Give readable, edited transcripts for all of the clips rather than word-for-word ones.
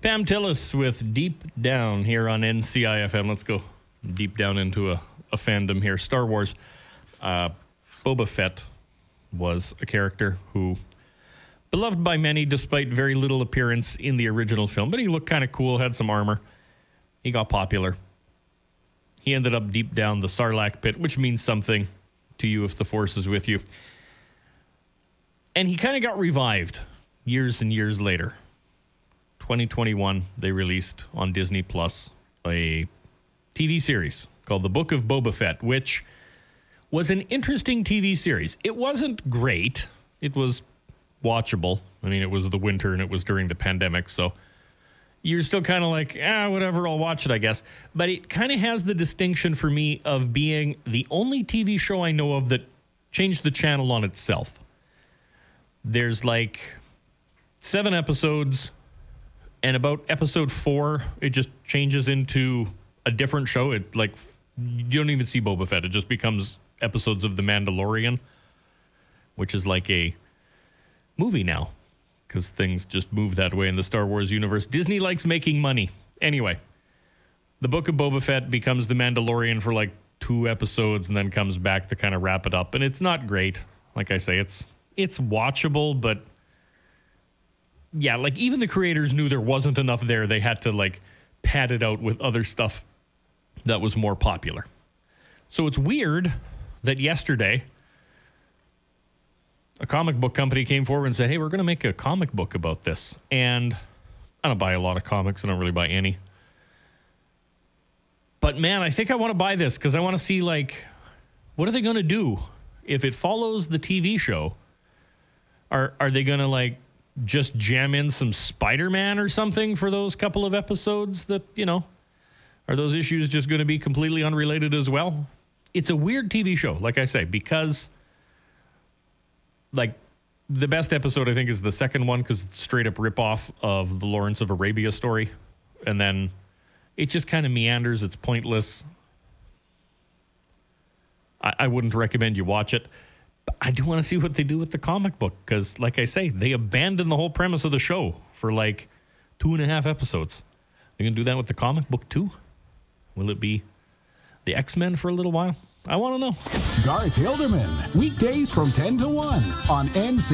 Pam Tillis with Deep Down here on NCIFM. Let's go deep down into a fandom here. Star Wars. Boba Fett was a character who beloved by many despite very little appearance in the original film, but he looked kind of cool, had some armor. He got popular. He ended up deep down the Sarlacc pit, which means something to you if the Force is with you. And he kind of got revived years and years later. 2021, they released on Disney Plus a TV series called The Book of Boba Fett, which was an interesting TV series. It wasn't great. It was watchable. I mean, it was the winter and it was during the pandemic, so you're still kind of like, whatever, I'll watch it, I guess. But it kind of has the distinction for me of being the only TV show I know of that changed the channel on itself. There's like 7 episodes, and about episode 4, it just changes into a different show. It like, you don't even see Boba Fett. It just becomes episodes of The Mandalorian, which is like a movie now, because things just move that way in the Star Wars universe. Disney likes making money. Anyway, the Book of Boba Fett becomes The Mandalorian for like 2 episodes and then comes back to kind of wrap it up. And it's not great. Like I say, it's watchable, but yeah, like even the creators knew there wasn't enough there. They had to like pad it out with other stuff that was more popular. So it's weird that yesterday a comic book company came forward and said, hey, we're going to make a comic book about this. And I don't buy a lot of comics. I don't really buy any. But man, I think I want to buy this because I want to see, like, what are they going to do if it follows the TV show? Are they going to, like, just jam in some Spider-Man or something for those couple of episodes that, you know, are those issues just going to be completely unrelated as well? It's a weird TV show, like I say, because like the best episode I think is the second one because it's straight up ripoff of the Lawrence of Arabia story. And then it just kind of meanders. It's pointless. I wouldn't recommend you watch it. But I do want to see what they do with the comic book because, like I say, they abandoned the whole premise of the show for like 2.5 episodes. They're going to do that with the comic book too? Will it be the X-Men for a little while? I want to know. Garth Hilderman, weekdays from 10 to 1 on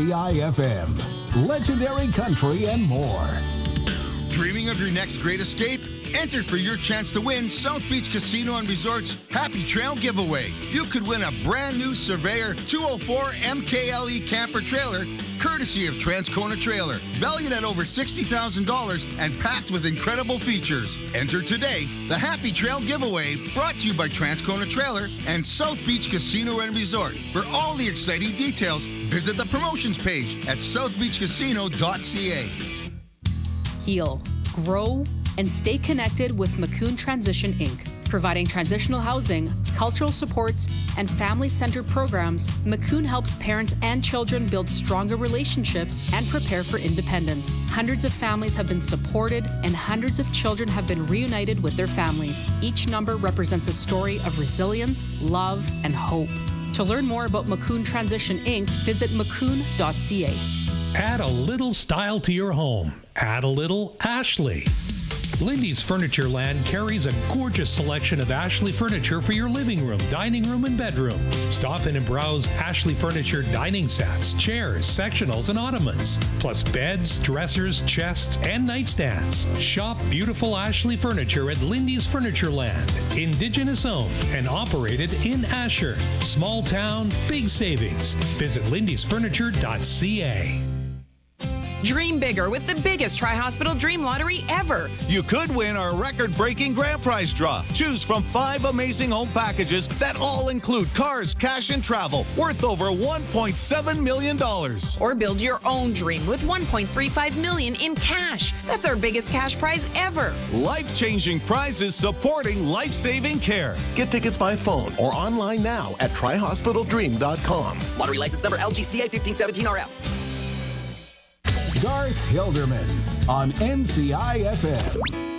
NCIFM. Legendary country and more. Dreaming of your next great escape? Enter for your chance to win South Beach Casino and Resort's Happy Trail giveaway. You could win a brand new Surveyor 204 MKLE camper trailer, courtesy of Transcona Trailer, valued at over $60,000 and packed with incredible features. Enter today. The Happy Trail giveaway brought to you by Transcona Trailer and South Beach Casino and Resort. For all the exciting details, visit the promotions page at southbeachcasino.ca. Heal, grow, and stay connected with Macoun Transition Inc. Providing transitional housing, cultural supports, and family-centered programs, Macoun helps parents and children build stronger relationships and prepare for independence. Hundreds of families have been supported, and hundreds of children have been reunited with their families. Each number represents a story of resilience, love, and hope. To learn more about Macoun Transition Inc., visit macoun.ca. Add a little style to your home. Add a little Ashley. Lindy's Furniture Land carries a gorgeous selection of Ashley furniture for your living room, dining room, and bedroom. Stop in and browse Ashley Furniture dining sets, chairs, sectionals, and ottomans, plus beds, dressers, chests, and nightstands. Shop beautiful Ashley furniture at Lindy's Furniture Land. Indigenous owned and operated in Asher. Small town, big savings. Visit lindysfurniture.ca. Dream bigger with the biggest Tri-Hospital Dream Lottery ever. You could win our record-breaking grand prize draw. Choose from 5 amazing home packages that all include cars, cash, and travel worth over $1.7 million. Or build your own dream with $1.35 million in cash. That's our biggest cash prize ever. Life-changing prizes supporting life-saving care. Get tickets by phone or online now at tryhospitaldream.com. Lottery license number LGCA 1517RL. Garth Hilderman on NCIFM.